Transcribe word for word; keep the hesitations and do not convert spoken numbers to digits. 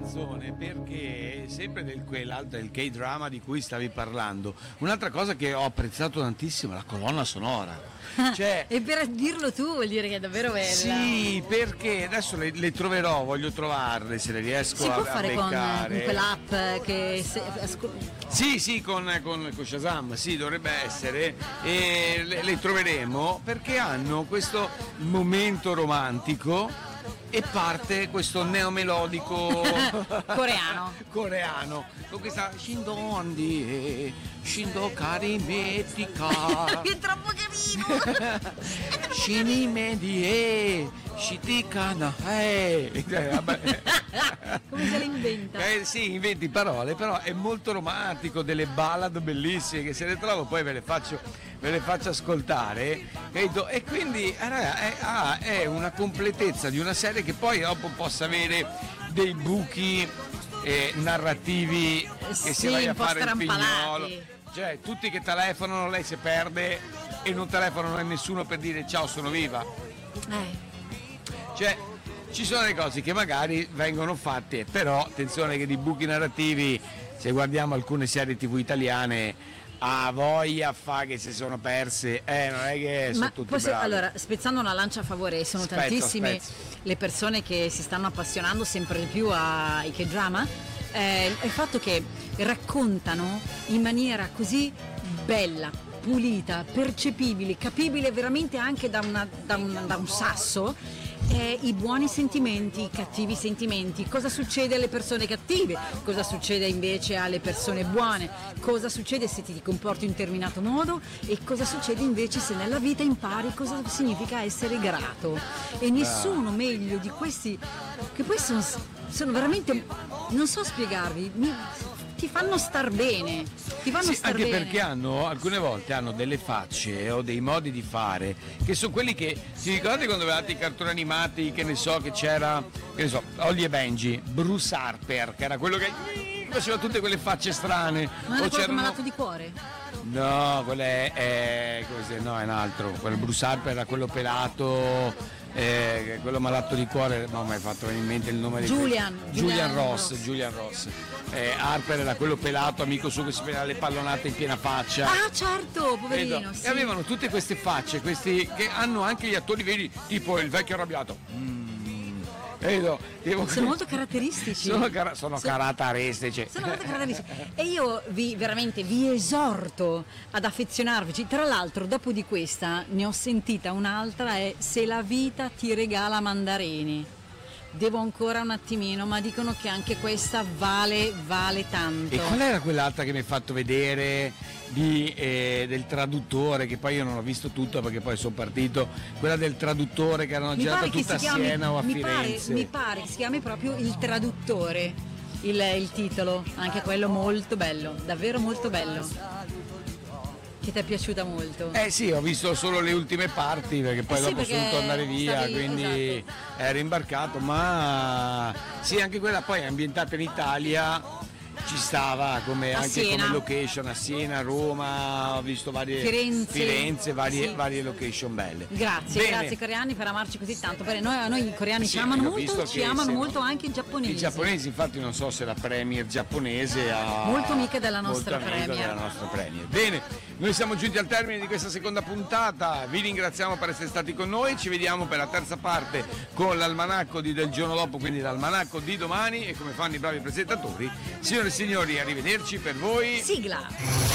canzone perché sempre del quell'altro del K-drama di cui stavi parlando. Un'altra cosa che ho apprezzato tantissimo è la colonna sonora. Cioè, e per dirlo tu vuol dire che è davvero bella. Sì, perché adesso le, le troverò, voglio trovarle se le riesco si a, può a fare con, beccare. con quell'app che se, ascol- Sì, sì, con, con, con Shazam, sì, dovrebbe essere, e le, le troveremo perché hanno questo momento romantico e parte questo neomelodico coreano coreano con questa Shindondi Shindo Karimetika è troppo carino Shinimedie Shitikana eh come se le inventa eh, sì, inventi parole, però è molto romantico, delle ballad bellissime che se le trovo poi ve le faccio ve le faccio ascoltare, credo, e quindi eh, raga, è, ah, è una completezza di una serie che poi dopo possa avere dei buchi eh, narrativi che sì, si voglia un po' fare il pignolo, strampalati. cioè tutti che telefonano, lei si perde e non telefonano a nessuno per dire ciao sono viva, eh. cioè ci sono delle cose che magari vengono fatte, però attenzione che di buchi narrativi, se guardiamo alcune serie tv italiane, a voglia fa che si sono perse, eh, non è che sono Ma tutti posso, bravi. Allora, spezzando una lancia a favore, sono Spezzo, tantissime spezzo. le persone che si stanno appassionando sempre di più ai K-drama, eh, il fatto che raccontano in maniera così bella, pulita, percepibile, capibile veramente anche da, una, da, un, da un sasso, eh, i buoni sentimenti, i cattivi sentimenti, cosa succede alle persone cattive, cosa succede invece alle persone buone, cosa succede se ti comporti in un determinato modo e cosa succede invece se nella vita impari cosa significa essere grato. E nessuno meglio di questi, che poi sono, sono veramente, non so spiegarvi, mi, ti fanno star bene, ti fanno sì, star anche bene. perché hanno, alcune volte hanno delle facce o dei modi di fare che sono quelli che, ti ricordate quando avevate i cartoni animati, che ne so, che c'era, che ne so, Holly e Benji, Bruce Harper, che era quello che faceva tutte quelle facce strane. Non è o quello malato di cuore? No, quello è, è così, no, è un altro, quello Bruce Harper era quello pelato. Eh, quello malato di cuore, no, mi hai fatto venire in mente il nome Julian, di Julian, Julian Ross, Ross. Julian Ross. Eh, Harper era quello pelato, amico suo che si prendeva le pallonate in piena faccia. Ah certo, poverino, Vedo. sì. E avevano tutte queste facce, questi che hanno anche gli attori veri, tipo il vecchio arrabbiato. Mm. Vedo, tipo, sono molto caratteristici. Sono, cara- sono Sono- caratteristici. Sono molto caratteristici. E io vi veramente vi esorto ad affezionarvici. Tra l'altro, dopo di questa ne ho sentita un'altra, è Se la vita ti regala mandarini. Devo ancora un attimino, ma dicono che anche questa vale, vale tanto. E qual era quell'altra che mi hai fatto vedere di, eh, del traduttore, che poi io non ho visto tutto perché poi sono partito, quella del traduttore che erano Mi girata pare che tutta si a chiami, Siena o a mi Firenze. Pare, mi pare che si chiami proprio Il Traduttore, il, il titolo, anche quello molto bello, davvero molto bello. Che ti è piaciuta molto? Eh sì, ho visto solo le ultime parti perché poi Eh sì, dopo perché sono dovuto andare via, stavi- quindi esatto. ero imbarcato, ma sì, anche quella poi è ambientata in Italia, ci stava come A anche Siena. come location a Siena, Roma, ho visto varie Firenze. Firenze, varie, Sì. varie location belle. Grazie, Bene. grazie coreani per amarci così tanto. Perché noi, a noi i coreani Sì, ci amano ho molto, visto ci che amano siamo- molto anche i giapponesi. I giapponesi, infatti, non so se la premier giapponese ha Molto amica della nostra molto amica premier. della nostra premier. Bene, noi siamo giunti al termine di questa seconda puntata. Vi ringraziamo per essere stati con noi. Ci vediamo per la terza parte con l'almanacco di del giorno dopo, quindi l'almanacco di domani. E come fanno i bravi presentatori, signore e signori, arrivederci per voi. Sigla!